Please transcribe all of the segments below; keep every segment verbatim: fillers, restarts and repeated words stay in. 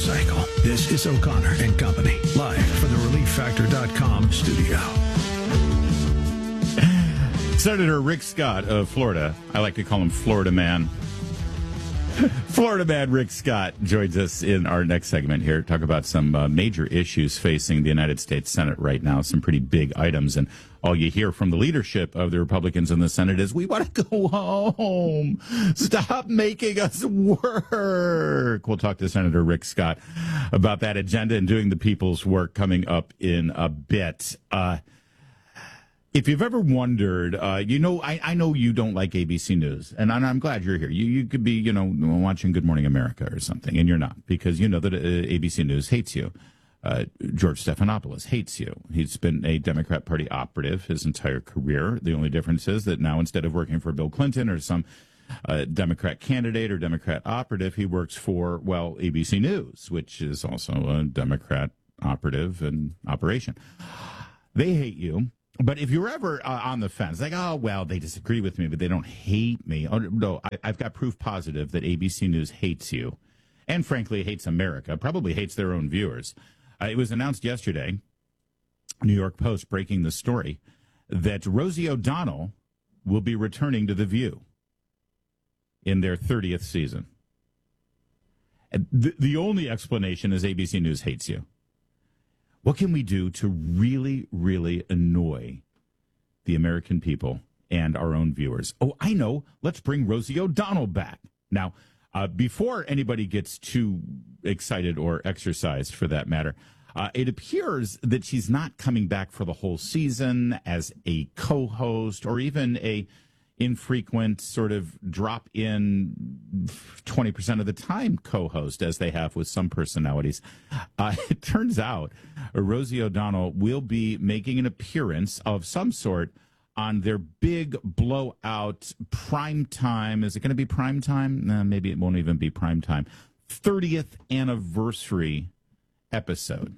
cycle. This is O'Connor and Company, live from the relief factor dot com studio. Senator Rick Scott of Florida, I like to call him Florida Man. Florida Man Rick Scott joins us in our next segment here. Talk about some uh, major issues facing the United States Senate right now, some pretty big items. And all you hear from the leadership of the Republicans in the Senate is, we want to go home. Stop making us work. We'll talk to Senator Rick Scott about that agenda and doing the people's work coming up in a bit. Uh, If you've ever wondered, uh, you know, I, I know you don't like A B C News, and I'm, I'm glad you're here. You you could be, you know, watching Good Morning America or something, and you're not, because you know that uh, A B C News hates you. Uh, George Stephanopoulos hates you. He's been a Democrat Party operative his entire career. The only difference is that now, instead of working for Bill Clinton or some uh, Democrat candidate or Democrat operative, he works for, well, A B C News, which is also a Democrat operative and operation. They hate you. But if you're ever uh, on the fence, like, oh, well, they disagree with me, but they don't hate me. Oh, no, I, I've got proof positive that A B C News hates you and, frankly, hates America, probably hates their own viewers. Uh, it was announced yesterday, New York Post breaking the story, that Rosie O'Donnell will be returning to The View in their thirtieth season. And the, the only explanation is A B C News hates you. What can we do to really, really annoy the American people and our own viewers? Oh, I know. Let's bring Rosie O'Donnell back. Now, uh, before anybody gets too excited or exercised, for that matter, uh, it appears that she's not coming back for the whole season as a co-host or even a infrequent sort of drop in twenty percent of the time co-host, as they have with some personalities. Uh, it turns out Rosie O'Donnell will be making an appearance of some sort on their big blowout prime time. Is it going to be prime time? Nah, maybe it won't even be prime time. thirtieth anniversary episode.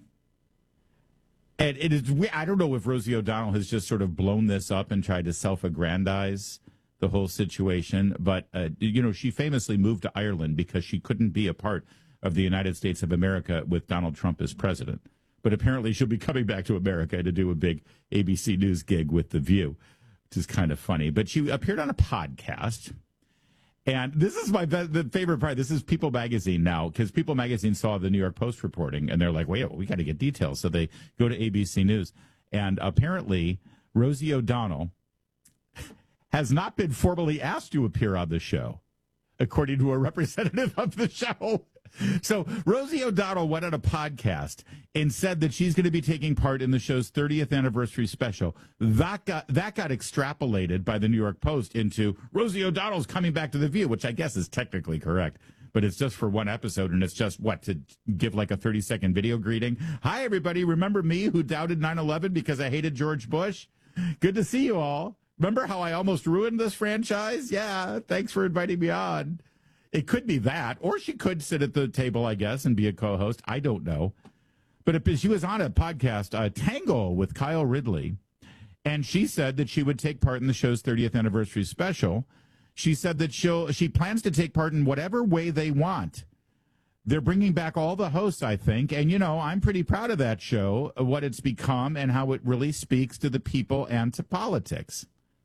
And it is, I don't know if Rosie O'Donnell has just sort of blown this up and tried to self-aggrandize the whole situation. But, uh, you know, she famously moved to Ireland because she couldn't be a part of the United States of America with Donald Trump as president. But apparently she'll be coming back to America to do a big A B C News gig with The View, which is kind of funny. But she appeared on a podcast. And this is my the favorite part. This is People Magazine now, because People Magazine saw the New York Post reporting, and they're like, wait, we got to get details. So they go to A B C News. And apparently Rosie O'Donnell has not been formally asked to appear on the show, according to a representative of the show. So Rosie O'Donnell went on a podcast and said that she's going to be taking part in the show's thirtieth anniversary special. That got that got extrapolated by the New York Post into Rosie O'Donnell's coming back to The View, which I guess is technically correct. But it's just for one episode, and it's just, what, to give like a thirty-second video greeting? Hi, everybody. Remember me who doubted nine eleven because I hated George Bush? Good to see you all. Remember how I almost ruined this franchise? Yeah, thanks for inviting me on. It could be that, or she could sit at the table, I guess, and be a co-host. I don't know. But if she was on a podcast, uh, Tangle with Kyle Ridley, and she said that she would take part in the show's thirtieth anniversary special. She said that she'll she plans to take part in whatever way they want. They're bringing back all the hosts, I think, and, you know, I'm pretty proud of that show, what it's become and how it really speaks to the people and to politics.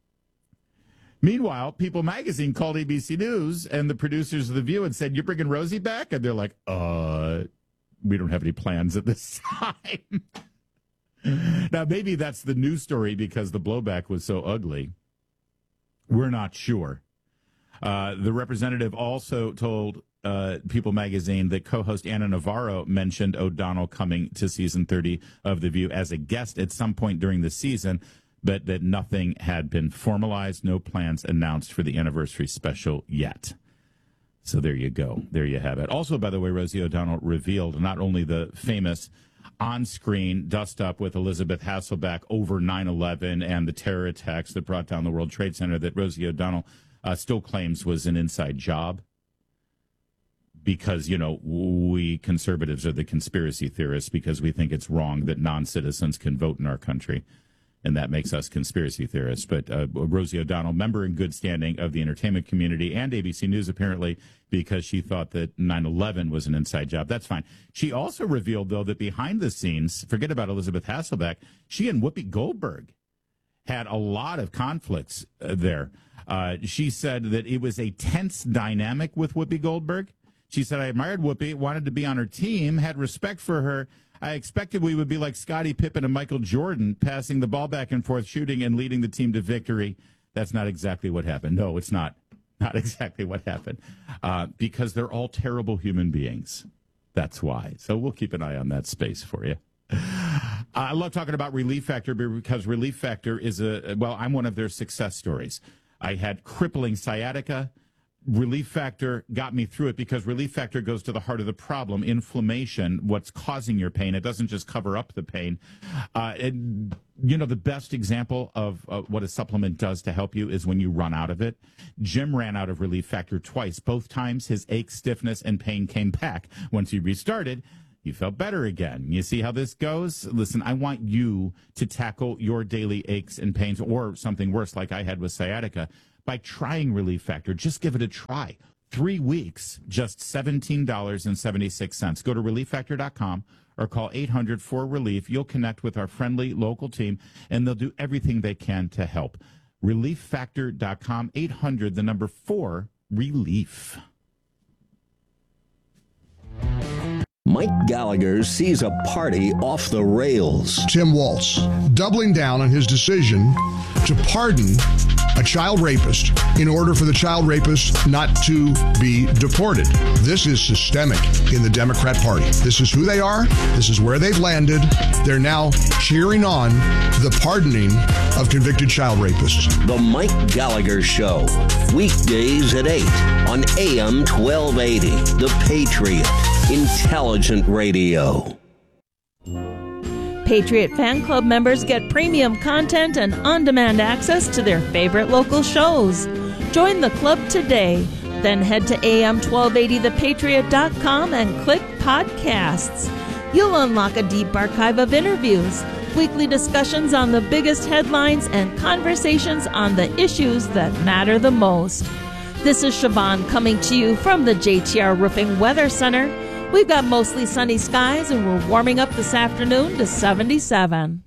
Meanwhile, People Magazine called A B C News and the producers of The View and said, you're bringing Rosie back? And they're like, uh, we don't have any plans at this time. Now, maybe that's the news story because the blowback was so ugly. We're not sure. Uh, the representative also told uh, People Magazine that co-host Anna Navarro mentioned O'Donnell coming to season thirty of The View as a guest at some point during the season, but that nothing had been formalized, no plans announced for the anniversary special yet. So there you go. There you have it. Also, by the way, Rosie O'Donnell revealed not only the famous on-screen dust-up with Elizabeth Hasselbeck over nine eleven and the terror attacks that brought down the World Trade Center that Rosie O'Donnell uh, still claims was an inside job because, you know, we conservatives are the conspiracy theorists because we think it's wrong that non-citizens can vote in our country. and that makes us conspiracy theorists. But uh, Rosie O'Donnell, member in good standing of the entertainment community and A B C News, apparently, because she thought that nine eleven was an inside job. That's fine. She also revealed, though, that behind the scenes, forget about Elizabeth Hasselbeck, she and Whoopi Goldberg had a lot of conflicts uh, there. Uh, she said that it was a tense dynamic with Whoopi Goldberg. She said, I admired Whoopi, wanted to be on her team, had respect for her. I expected we would be like Scottie Pippen and Michael Jordan, passing the ball back and forth, shooting and leading the team to victory. That's not exactly what happened. No, it's not. Not exactly what happened. Uh, because they're all terrible human beings. That's why. So we'll keep an eye on that space for you. Uh, I love talking about Relief Factor because Relief Factor is a, well, I'm one of their success stories. I had crippling sciatica. Relief Factor got me through it because Relief Factor goes to the heart of the problem, inflammation, what's causing your pain. It doesn't just cover up the pain. Uh, and, you know, the best example of uh, what a supplement does to help you is when you run out of it. Jim ran out of Relief Factor twice. Both times his ache, stiffness, and pain came back. Once he restarted, you felt better again. You see how this goes? Listen, I want you to tackle your daily aches and pains or something worse like I had with sciatica by trying Relief Factor. Just give it a try. Three weeks, just seventeen dollars and seventy-six cents. Go to relief factor dot com or call eight hundred four relief. You'll connect with our friendly local team, and they'll do everything they can to help. relief factor dot com, eight hundred, the number four, relief. Mike Gallagher sees a party off the rails. Tim Walz doubling down on his decision to pardon a child rapist in order for the child rapist not to be deported. This is systemic in the Democrat Party. This is who they are. This is where they've landed. They're now cheering on the pardoning of convicted child rapists. The Mike Gallagher Show, weekdays at eight on A M twelve eighty, The Patriot, Intelligent Radio. Patriot Fan Club members get premium content and on-demand access to their favorite local shows. Join the club today. Then head to A M twelve eighty the patriot dot com and click podcasts. You'll unlock a deep archive of interviews, weekly discussions on the biggest headlines, and conversations on the issues that matter the most. This is Siobhan coming to you from the J T R Roofing Weather Center. We've got mostly sunny skies, and we're warming up this afternoon to seventy-seven.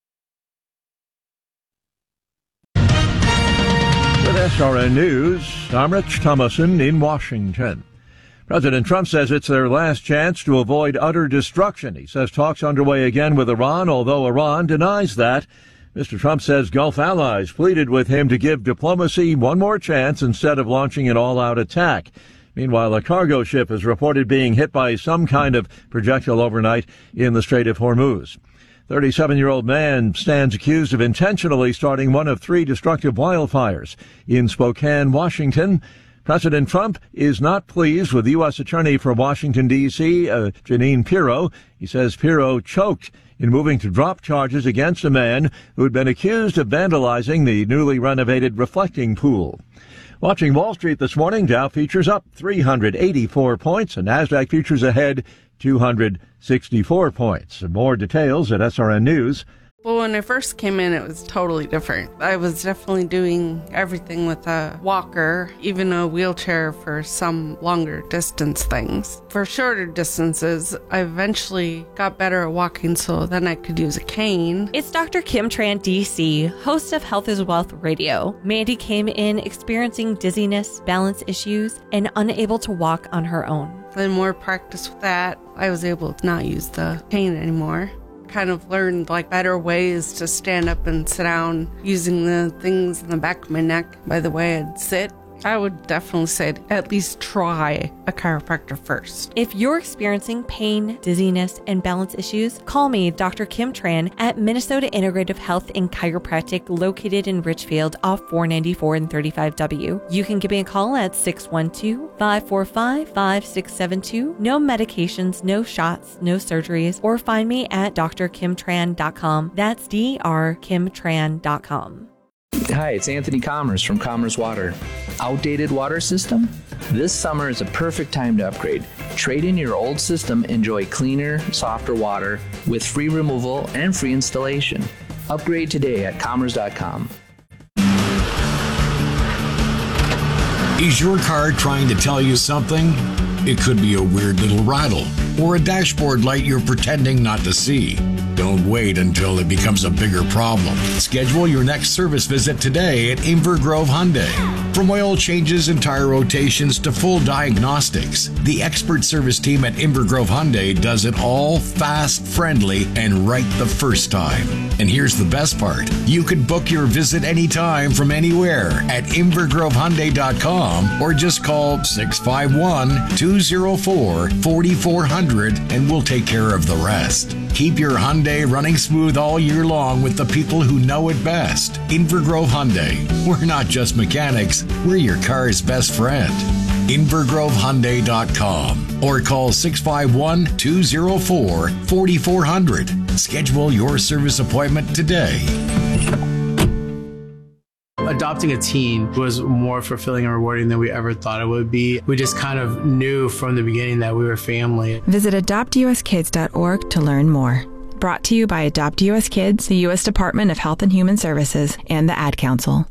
With S R N News, I'm Rich Thomason in Washington. President Trump says it's their last chance to avoid utter destruction. He says talks underway again with Iran, although Iran denies that. Mister Trump says Gulf allies pleaded with him to give diplomacy one more chance instead of launching an all-out attack. Meanwhile, a cargo ship is reported being hit by some kind of projectile overnight in the Strait of Hormuz. thirty-seven-year-old man stands accused of intentionally starting one of three destructive wildfires in Spokane, Washington. President Trump is not pleased with U S Attorney for Washington, D C, uh, Jeanine Pirro. He says Pirro choked in moving to drop charges against a man who had been accused of vandalizing the newly renovated reflecting pool. Watching Wall Street this morning, Dow futures up three hundred eighty-four points, and NASDAQ futures ahead two hundred sixty-four points. More details at S R N News. Well, when I first came in, it was totally different. I was definitely doing everything with a walker, even a wheelchair for some longer distance things. For shorter distances, I eventually got better at walking, so then I could use a cane. It's Doctor Kim Tran, D C, host of Health is Wealth Radio. Mandy came in experiencing dizziness, balance issues, and unable to walk on her own. Then more practice with that, I was able to not use the cane anymore. Kind of learned like better ways to stand up and sit down using the things in the back of my neck by the way I'd sit. I would definitely say at least try a chiropractor first. If you're experiencing pain, dizziness, and balance issues, call me, Doctor Kim Tran, at Minnesota Integrative Health and Chiropractic, located in Richfield off four ninety-four and thirty-five W. You can give me a call at six one two, five four five, five six seven two. No medications, no shots, no surgeries, or find me at d r kim tran dot com. That's d r kim tran dot com. Hi, it's Anthony Commerce from Commerce Water. Outdated water system? This summer is a perfect time to upgrade. Trade in your old system, enjoy cleaner, softer water with free removal and free installation. Upgrade today at commerce dot com. Is your car trying to tell you something? It could be a weird little rattle or a dashboard light you're pretending not to see. Don't wait until it becomes a bigger problem. Schedule your next service visit today at Inver Grove Hyundai. From oil changes and tire rotations to full diagnostics, the expert service team at Inver Grove Hyundai does it all fast, friendly, and right the first time. And here's the best part. You can book your visit anytime from anywhere at inver grove hyundai dot com or just call six five one, two oh four, four four zero zero and we'll take care of the rest. Keep your Hyundai running smooth all year long with the people who know it best. Inver Grove Hyundai. We're not just mechanics, we're your car's best friend. inver grove hyundai dot com or call six five one, two oh four, four four zero zero. Schedule your service appointment today. Adopting a teen was more fulfilling and rewarding than we ever thought it would be. We just kind of knew from the beginning that we were family. Visit adopt u s kids dot org to learn more. Brought to you by Adopt U S Kids, the U S Department of Health and Human Services, and the Ad Council.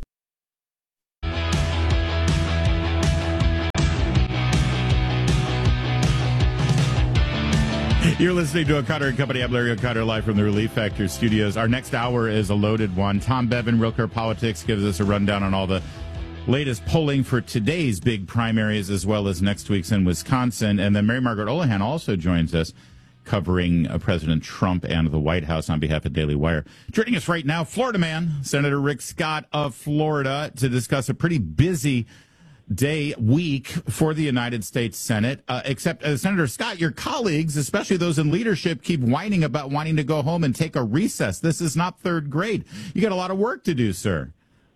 You're listening to O'Connor and Company. I'm Larry O'Connor, live from the Relief Factor studios. Our next hour is a loaded one. Tom Bevan, Real Clear Politics, gives us a rundown on all the latest polling for today's big primaries as well as next week's in Wisconsin. And then Mary Margaret Olohan also joins us, covering uh, President Trump and the White House on behalf of Daily Wire. Joining us right now, Florida man, Senator Rick Scott of Florida, to discuss a pretty busy day, week for the United States Senate. Uh, except, uh, Senator Scott, your colleagues, especially those in leadership, keep whining about wanting to go home and take a recess. This is not third grade. You got a lot of work to do, sir.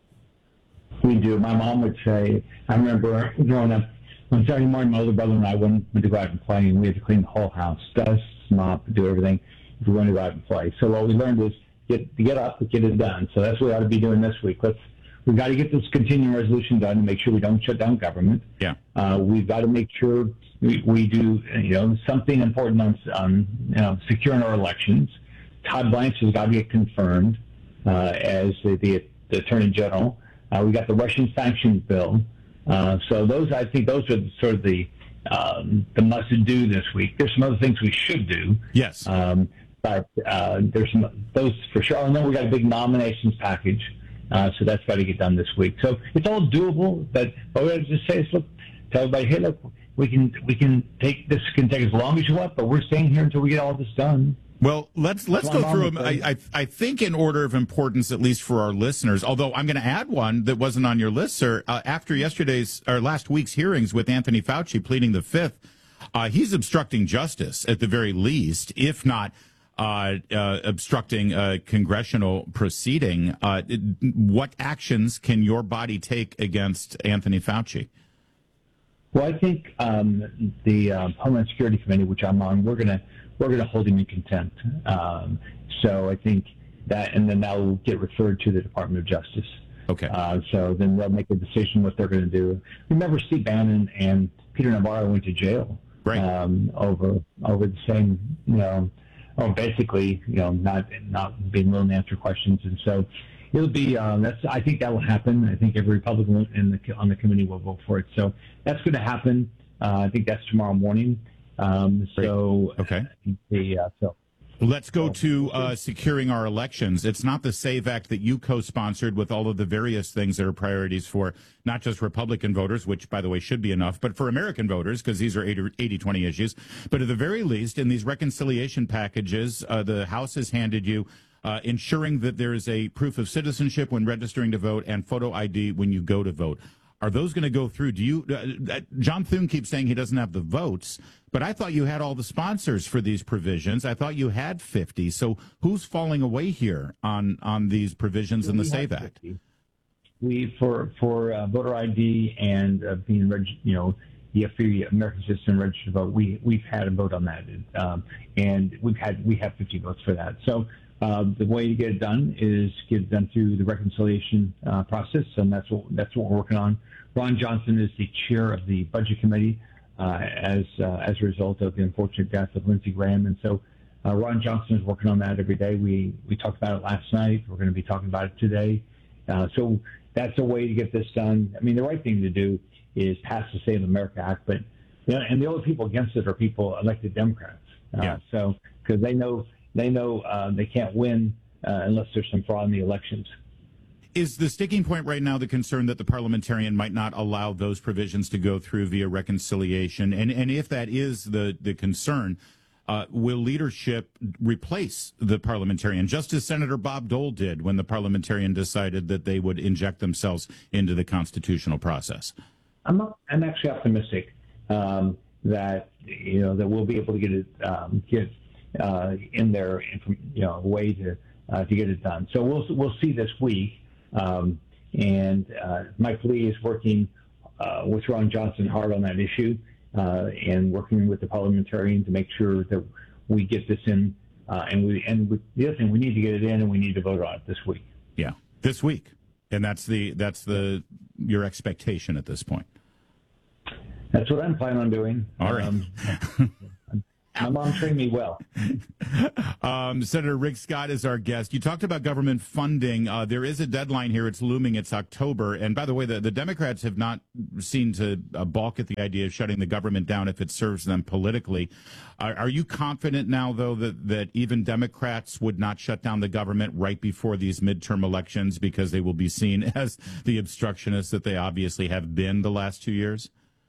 We do. My mom would say, I remember growing up, on Saturday morning, my older brother and I went, went to go out and play, and we had to clean the whole house, dust, mop, do everything if we wanted to go out and play. So what we learned is get get up, get it done. So that's what we ought to be doing this week. Let's We've got to get this continuing resolution done and make sure we don't shut down government. Yeah. Uh, we've got to make sure we, we do, you know, something important on, on you know, securing our elections. Todd Blanche has got to get confirmed uh, as the, the, the Attorney General. Uh, we got the Russian sanctions bill. Uh, so those, I think, those are sort of the um, the must-do this week. There's some other things we should do. Yes. Um, but uh, there's some those for sure. And then we got a big nominations package. Uh, so that's got to get done this week. So it's all doable, but what we have to just say is, look, tell everybody, hey, look, we can we can take this can take as long as you want, but we're staying here until we get all this done. Well, let's let's go through them. I, I I think in order of importance, at least for our listeners. Although I'm going to add one that wasn't on your list, sir. Uh, after yesterday's or last week's hearings with Anthony Fauci pleading the fifth, uh, he's obstructing justice at the very least, if not. Uh, uh, obstructing a congressional proceeding. Uh, what actions can your body take against Anthony Fauci? Well, I think um, the uh, Homeland Security Committee, which I'm on, we're gonna we're gonna hold him in contempt. Um, so I think that, and then that will get referred to the Department of Justice. Okay. Uh, so then they'll make a decision what they're going to do. Remember, Steve Bannon and Peter Navarro went to jail right. um, over over the same, you know. Oh, basically, you know, not not being willing to answer questions, and so it'll be. Um, that's. I think that will happen. I think every Republican in the on the committee will vote for it. So that's going to happen. Uh, I think that's tomorrow morning. Um, so okay. The uh, so. Let's go to uh, securing our elections. It's not the SAVE Act that you co-sponsored with all of the various things that are priorities for not just Republican voters, which, by the way, should be enough, but for American voters, because these are eighty twenty issues. But at the very least, in these reconciliation packages, uh, the House has handed you uh, ensuring that there is a proof of citizenship when registering to vote and photo I D when you go to vote. Are those going to go through? Do you? Uh, John Thune keeps saying he doesn't have the votes, but I thought you had all the sponsors for these provisions. I thought you had fifty. So who's falling away here on on these provisions in the SAVE Act? We for for uh, voter I D and uh, being reg- you know the American citizen registered to vote. We we've had a vote on that, um, and we've had we have fifty votes for that. So. Uh, the way to get it done is get it done through the reconciliation uh, process, and that's what that's what we're working on. Ron Johnson is the chair of the Budget Committee uh, as uh, as a result of the unfortunate death of Lindsey Graham, and so Uh, Ron Johnson is working on that every day. We we talked about it last night. We're going to be talking about it today. Uh, so that's a way to get this done. I mean, the right thing to do is pass the Save America Act, but you know, and the only people against it are people elected Democrats. Uh, yeah. So because they know they know uh, they can't win uh, unless there's some fraud in the elections. Is the sticking point right now the concern that the parliamentarian might not allow those provisions to go through via reconciliation? And and if that is the, the concern, uh, will leadership replace the parliamentarian, just as Senator Bob Dole did when the parliamentarian decided that they would inject themselves into the constitutional process? I'm not, I'm actually optimistic um, that you know that we'll be able to get it um, get uh, in there, you know, a way to uh, to get it done. So we'll we'll see this week. Um, and uh, Mike Lee is working uh, with Ron Johnson hard on that issue uh, and working with the parliamentarian to make sure that we get this in. Uh, and we and we, the other thing, we need to get it in, and we need to vote on it this week. Yeah, this week, and that's the that's the your expectation at this point. That's what I'm planning on doing. All right. Um, My mom trained me well. Um, Senator Rick Scott is our guest. You talked about government funding. Uh, there is a deadline here. It's looming. It's October. And by the way, the, the Democrats have not seemed to uh, balk at the idea of shutting the government down if it serves them politically. Are, are you confident now, though, that, that even Democrats would not shut down the government right before these midterm elections because they will be seen as the obstructionists that they obviously have been the last two years?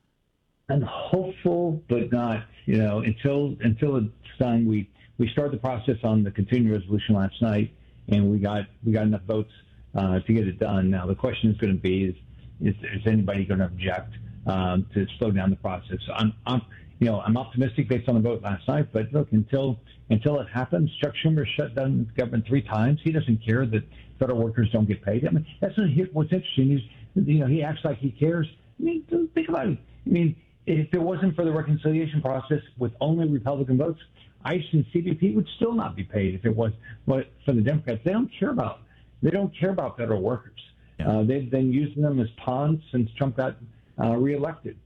I'm hopeful, but not, you know, until until it's done. We we started the process on the continuing resolution last night, and we got we got enough votes uh, to get it done. Now the question is going to be: is is, is anybody going to object um, to slow down the process? So I'm, I'm, you know, I'm optimistic based on the vote last night. But look, until until it happens, Chuck Schumer shut down the government three times. He doesn't care that federal workers don't get paid. I mean, that's not, what's interesting. He's, you know, he acts like he cares. I mean, think about it. I mean. If it wasn't for the reconciliation process with only Republican votes, ICE and C B P would still not be paid if it was. But for the Democrats, they don't care about they don't care about federal workers. Yeah. Uh, they've been using them as pawns since Trump got uh, reelected.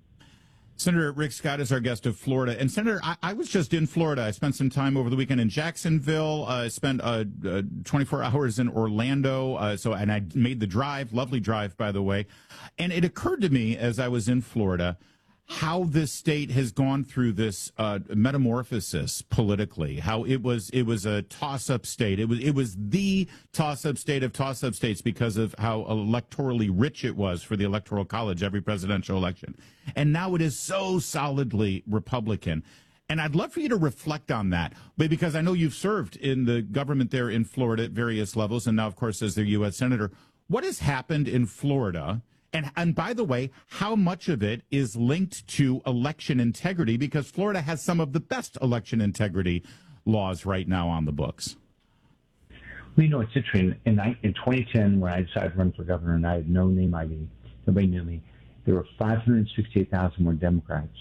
Senator Rick Scott is our guest of Florida. And Senator, I, I was just in Florida. I spent some time over the weekend in Jacksonville. I uh, spent uh, uh, twenty-four hours in Orlando. Uh, so, and I made the drive, lovely drive, by the way. And it occurred to me as I was in Florida how this state has gone through this uh, metamorphosis politically. How it was it was a toss-up state. It was it was the toss-up state of toss-up states because of how electorally rich it was for the Electoral College every presidential election, and now it is so solidly Republican. And I'd love for you to reflect on that, but because I know you've served in the government there in Florida at various levels, and now, of course, as their U S senator. What has happened in Florida? And, and by the way, how much of it is linked to election integrity? Because Florida has some of the best election integrity laws right now on the books. Well, you know, it's interesting. In, in twenty ten, when I decided to run for governor and I had no name I D, nobody knew me, there were five hundred sixty-eight thousand more Democrats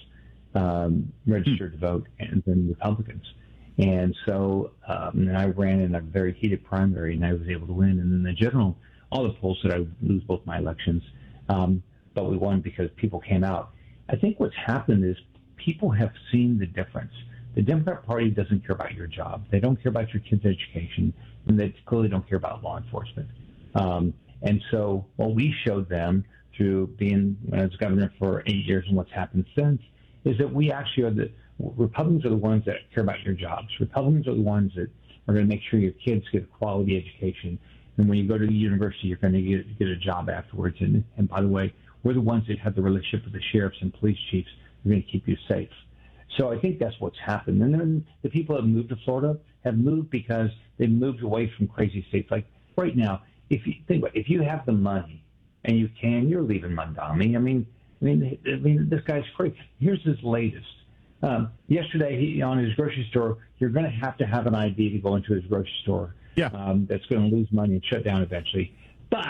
um, registered to vote than Republicans. And so um, and I ran in a very heated primary, and I was able to win. And in the general, all the polls said I would lose both my elections. Um, but we won because people came out. I think what's happened is people have seen the difference. The Democrat Party doesn't care about your job. They don't care about your kids' education, and they clearly don't care about law enforcement. Um, and so what we showed them through being as governor for eight years and what's happened since is that we actually are the Republicans are the ones that care about your jobs. Republicans are the ones that are going to make sure your kids get a quality education. And when you go to the university, you're going to get, get a job afterwards. And, and by the way, we're the ones that have the relationship with the sheriffs and police chiefs. We're going to keep you safe. So I think that's what's happened. And then the people that have moved to Florida have moved because they moved away from crazy states. Like right now, if you think about it, if you have the money and you can, you're leaving Mondami. I mean, I mean, I mean, this guy's crazy. Here's his latest. Um, yesterday, he, on his grocery store, you're going to have to have an I D to go into his grocery store. Yeah. Um, that's going to lose money and shut down eventually. But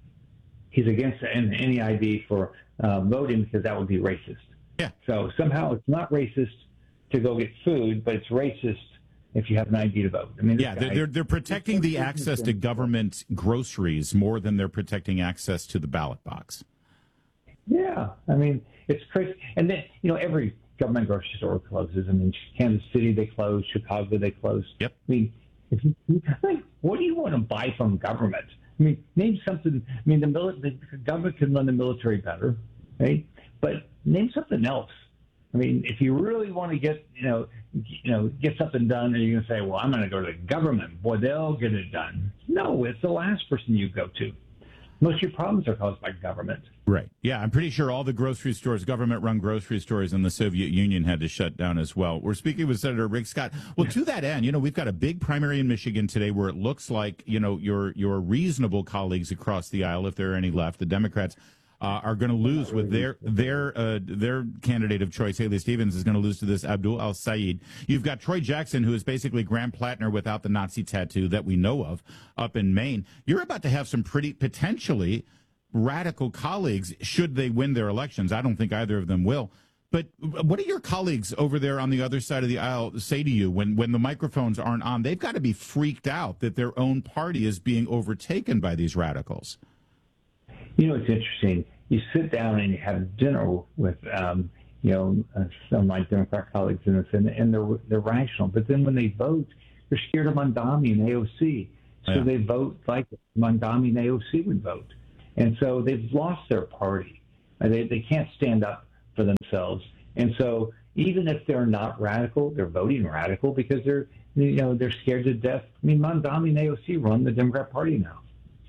he's against any I D for uh, voting because that would be racist. Yeah. So somehow it's not racist to go get food, but it's racist if you have an I D to vote. I mean, yeah, guy, they're they're protecting the access to government groceries more than they're protecting access to the ballot box. Yeah, I mean, it's crazy. And then, you know, every government grocery store closes. I mean, Kansas City, they closed. Chicago, they closed. Yep. I mean, if you, like, what do you want to buy from government? I mean, name something. I mean, the, mili- the government can run the military better, right? But name something else. I mean, if you really want to get, you know, you know, get something done, and you're going to say, well, I'm going to go to the government. Boy, they'll get it done. No, it's the last person you go to. Most of your problems are caused by government. Right. Yeah, I'm pretty sure all the grocery stores, government-run grocery stores in the Soviet Union had to shut down as well. We're speaking with Senator Rick Scott. Well, to that end, you know, we've got a big primary in Michigan today where it looks like, you know, your your reasonable colleagues across the aisle, if there are any left, the Democrats, uh, are going to lose with their their uh, their candidate of choice. Haley Stevens is going to lose to this Abdul al-Sayed. You've got Troy Jackson, who is basically Graham Plattner without the Nazi tattoo that we know of up in Maine. You're about to have some pretty potentially radical colleagues should they win their elections. I don't think either of them will. But what do your colleagues over there on the other side of the aisle say to you when, when the microphones aren't on? They've got to be freaked out that their own party is being overtaken by these radicals. You know, it's interesting. You sit down and you have dinner with, um, you know, uh, some of my Democrat colleagues in this, and, and they're they're rational. But then when they vote, they're scared of Mondami and A O C, so Yeah. they vote like Mondami and A O C would vote, and so they've lost their party. Uh, They they can't stand up for themselves, and so even if they're not radical, they're voting radical because they're you know they're scared to death. I mean, Mondami and A O C run the Democrat Party now.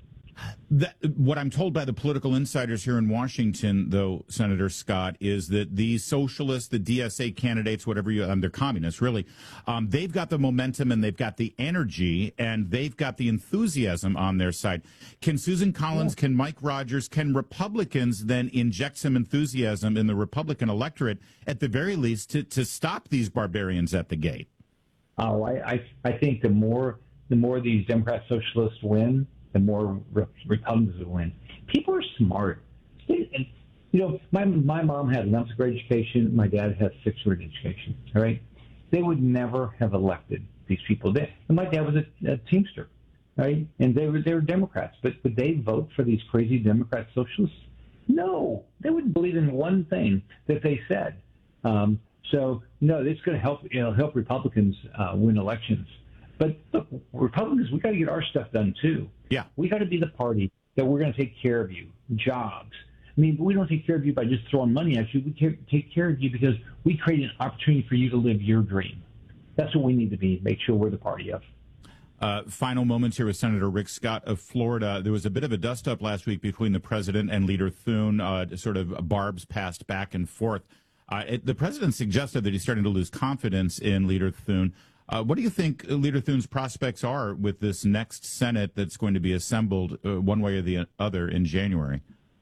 That, what I'm told by the political insiders here in Washington, though, Senator Scott, is that the socialists, the D S A candidates, whatever you, um, they're communists, really, um, they've got the momentum and they've got the energy and they've got the enthusiasm on their side. Can Susan Collins, yeah. can Mike Rogers, can Republicans then inject some enthusiasm in the Republican electorate, at the very least, to, to stop these barbarians at the gate? Oh, I, I, I think the more the more these Democrat socialists win, the more re- Republicans will win. People are smart. They, and, you know, my my mom had an eleventh grade education. My dad had a sixth grade education. All right, they would never have elected these people. They, and my dad was a, a Teamster, right? And they were they were Democrats, but would they vote for these crazy Democrat socialists? No, they wouldn't believe in one thing that they said. Um, so no, it's going to help you know help Republicans uh, win elections. But look, Republicans, we got to get our stuff done too. Yeah, we got to be the party that we're going to take care of you, jobs. I mean, we don't take care of you by just throwing money at you. We care, take care of you because we create an opportunity for you to live your dream. That's what we need to be. Make sure we're the party of. Uh, final moments here with Senator Rick Scott of Florida. There was a bit of a dust-up last week between the president and Leader Thune, uh, sort of barbs passed back and forth. Uh, it, the president suggested that he's starting to lose confidence in Leader Thune. Uh, what do you think Leader Thune's prospects are with this next Senate that's going to be assembled uh, one way or the other in January?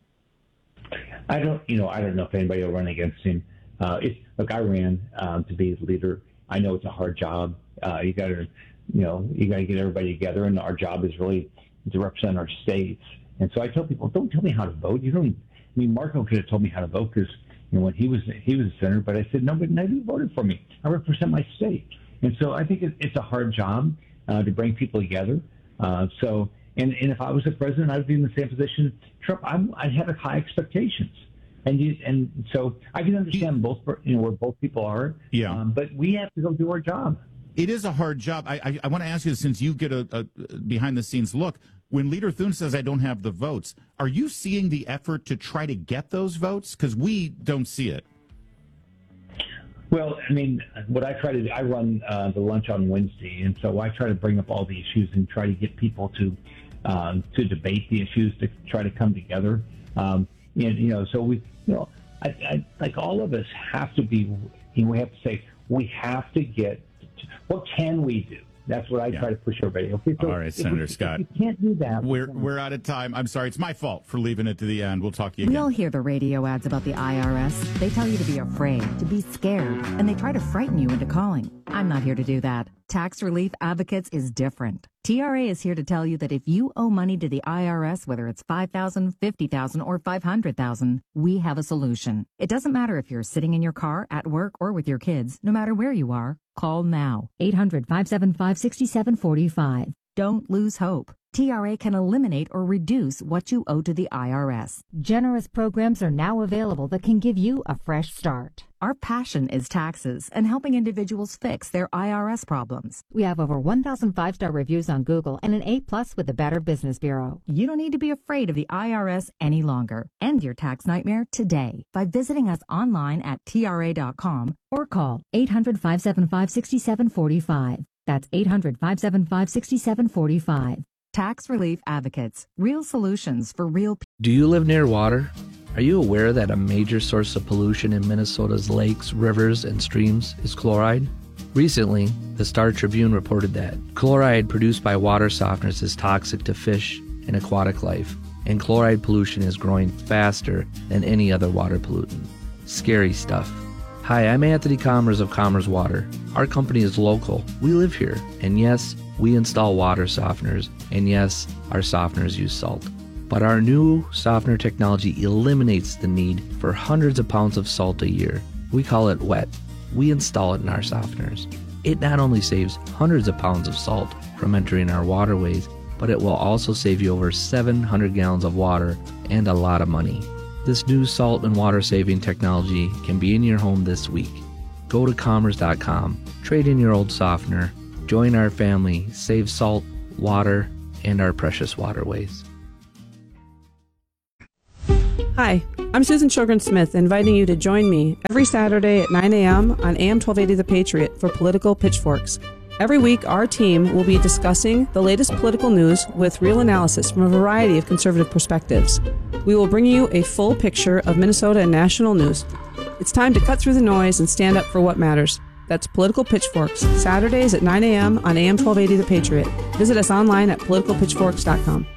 I don't, you know, I don't know if anybody will run against him. Uh, it's, look, I ran um, to be the leader. I know it's a hard job. Uh, you got to, you know, you got to get everybody together, and our job is really to represent our states. And so I tell people, don't tell me how to vote. You don't. I mean, Marco could have told me how to vote because you know when he was he was a senator, but I said no, but nobody voted for me. I represent my state. And so I think it's a hard job uh, to bring people together. Uh, so, and, and if I was the president, I'd be in the same position. Trump, I'm, I'd have high expectations, and you, and so I can understand both, you know, where both people are. Yeah. Um, but we have to go do our job. It is a hard job. I, I, I want to ask you, since you get a, a behind-the-scenes look, when Leader Thune says, I don't have the votes, are you seeing the effort to try to get those votes? Because we don't see it. Well, I mean, what I try to do, I run uh, the lunch on Wednesday, and so I try to bring up all the issues and try to get people to um, to debate the issues, to try to come together. Um, and, you know, so we, you know, I, I, like all of us have to be, you know, we have to say, we have to get, to, what can we do? That's what I yeah. try to push everybody. Okay, so all right, Senator we, Scott. You can't do that. We're we're out of time. I'm sorry. It's my fault for leaving it to the end. We'll talk to you again. We all hear the radio ads about the I R S. They tell you to be afraid, to be scared, and they try to frighten you into calling. I'm not here to do that. Tax Relief Advocates is different. T R A is here to tell you that if you owe money to the I R S, whether it's five thousand dollars, fifty thousand dollars, or five hundred thousand dollars, we have a solution. It doesn't matter if you're sitting in your car, at work, or with your kids. No matter where you are, call now. eight hundred, five seven five, six seven four five. Don't lose hope. T R A can eliminate or reduce what you owe to the I R S. Generous programs are now available that can give you a fresh start. Our passion is taxes and helping individuals fix their I R S problems. We have over one thousand five-star reviews on Google and an A plus with the Better Business Bureau. You don't need to be afraid of the I R S any longer. End your tax nightmare today by visiting us online at T R A dot com or call eight hundred, five seven five, six seven four five. That's eight hundred, five seven five, six seven four five. Tax Relief Advocates. Real solutions for real people. Do you live near water? Are you aware that a major source of pollution in Minnesota's lakes, rivers, and streams is chloride? Recently, the Star Tribune reported that chloride produced by water softeners is toxic to fish and aquatic life, and chloride pollution is growing faster than any other water pollutant. Scary stuff. Hi, I'm Anthony Commerce of Commerce Water. Our company is local. We live here. And yes, we install water softeners. And yes, our softeners use salt. But our new softener technology eliminates the need for hundreds of pounds of salt a year. We call it wet. We install it in our softeners. It not only saves hundreds of pounds of salt from entering our waterways, but it will also save you over seven hundred gallons of water and a lot of money. This new salt and water saving technology can be in your home this week. Go to commerce dot com, trade in your old softener, join our family, save salt, water, and our precious waterways. Hi, I'm Susan Shogren Smith, inviting you to join me every Saturday at nine a.m. on A M twelve eighty The Patriot for Political Pitchforks. Every week, our team will be discussing the latest political news with real analysis from a variety of conservative perspectives. We will bring you a full picture of Minnesota and national news. It's time to cut through the noise and stand up for what matters. That's Political Pitchforks, Saturdays at nine a.m. on A M twelve eighty The Patriot. Visit us online at political pitchforks dot com.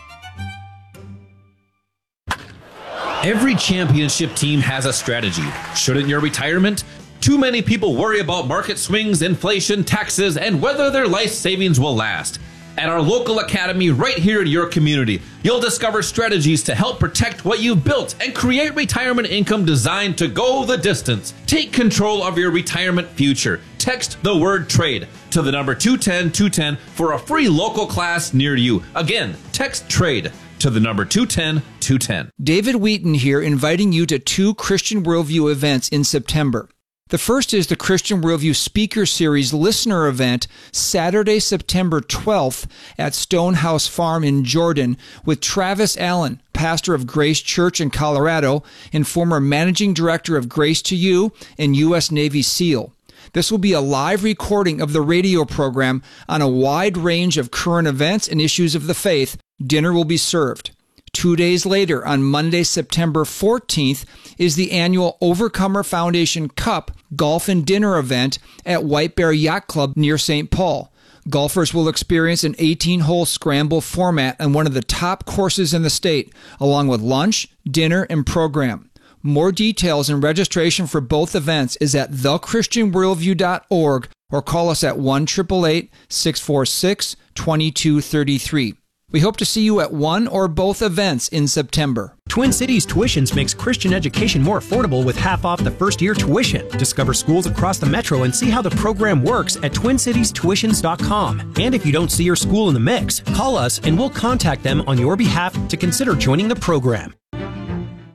Every championship team has a strategy. Shouldn't your retirement? Too many people worry about market swings, inflation, taxes, and whether their life savings will last. At our local academy right here in your community, you'll discover strategies to help protect what you've built and create retirement income designed to go the distance. Take control of your retirement future. Text the word TRADE to the number two ten two ten for a free local class near you. Again, text TRADE to the number two ten two ten. David Wheaton here, inviting you to two Christian Worldview events in September. The first is the Christian Worldview Speaker Series listener event, Saturday, September twelfth at Stonehouse Farm in Jordan with Travis Allen, pastor of Grace Church in Colorado and former managing director of Grace to You and U S Navy SEAL. This will be a live recording of the radio program on a wide range of current events and issues of the faith. Dinner will be served. Two days later, on Monday, September fourteenth, is the annual Overcomer Foundation Cup Golf and Dinner event at White Bear Yacht Club near Saint Paul. Golfers will experience an eighteen-hole scramble format on one of the top courses in the state, along with lunch, dinner, and program. More details and registration for both events is at the christian worldview dot org or call us at one eight eight eight, six four six, two two three three. We hope to see you at one or both events in September. Twin Cities Tuitions makes Christian education more affordable with half off the first year tuition. Discover schools across the metro and see how the program works at twin cities tuitions dot com. And if you don't see your school in the mix, call us and we'll contact them on your behalf to consider joining the program.